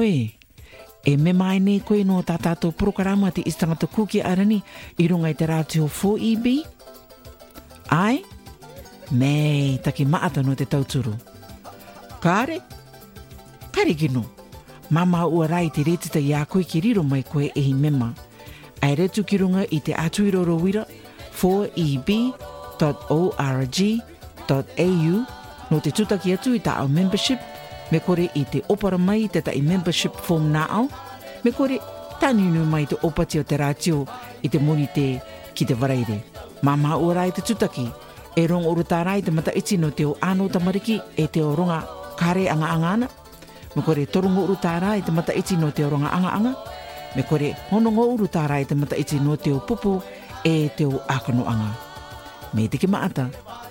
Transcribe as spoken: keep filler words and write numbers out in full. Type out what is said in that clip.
Oi, e me mai nei koe no tātātou programa te istangata kuki arani i runga i te rātio four E B? Ai? Mei, taki maata no te tauturu. Kāre? Kare kino. Mama ua rai te retita i a koe ki riro mai koe e hi mema. Ai retu ki runga i te atuiroro wira four E B dot org dot A U no te tutaki atu i ta au membership me kore i te opara mai te ta i membership form na au me kore taninu mai te opati o te rātio i te moni te ki te waraire. Mama ua rai te tutaki e rong uru tā rai te mata iti no te o ano tamariki e te o ronga kare anga anga ana me kore torungo uru tā rai te mata iti no te o ronga anga anga me kore honongo uru tā rai te mata iti no te o pupu e te o akano anga. Me te ki maata,